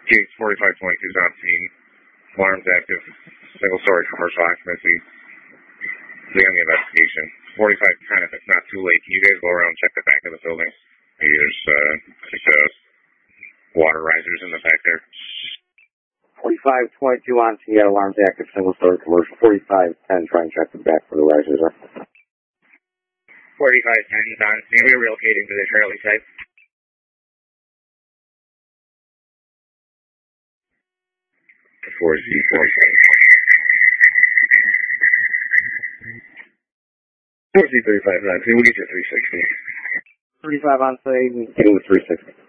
Case 4522 is on scene. Alarms active. Single-story commercial occupancy. Begin the investigation. 4510, if it's not too late, can you guys go around and check the back of the building? Maybe there's water risers in the back there. 4522 on scene. Alarms active. Single-story commercial. 4510, try and check the back for the risers. 4510 is on scene. We're relocating to the Charlie site. The 4Z45. 4Z35 is on scene. We'll get you 360. 35 on site and 360.